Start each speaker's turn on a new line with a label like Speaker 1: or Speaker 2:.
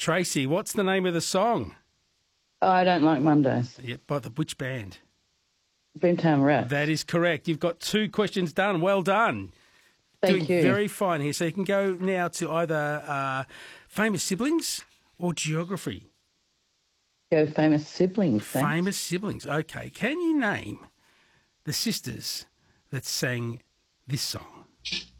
Speaker 1: Tracy, what's the name of the song?
Speaker 2: I Don't Like Mondays.
Speaker 1: Yeah, by which band?
Speaker 2: Boomtown Rats.
Speaker 1: That is correct. You've got 2 questions done. Well done.
Speaker 2: Thank
Speaker 1: Doing
Speaker 2: you.
Speaker 1: very fine here. So you can go now to either famous siblings or geography.
Speaker 2: Go famous siblings. Thanks.
Speaker 1: Famous siblings. Okay. Can you name the sisters that sang this song?